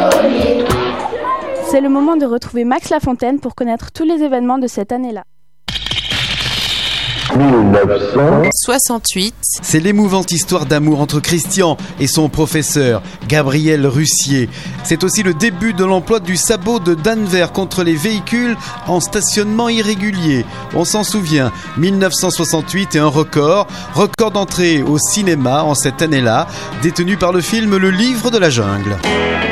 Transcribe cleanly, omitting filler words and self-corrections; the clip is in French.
C'est le moment de retrouver Max Lafontaine pour connaître tous les événements de cette année-là. 1968. C'est l'émouvante histoire d'amour entre Christian et son professeur, Gabriel Russier. C'est aussi le début de l'emploi du sabot de Danvers contre les véhicules en stationnement irrégulier. On s'en souvient, 1968 est un record d'entrée au cinéma en cette année-là, détenu par le film Le Livre de la Jungle.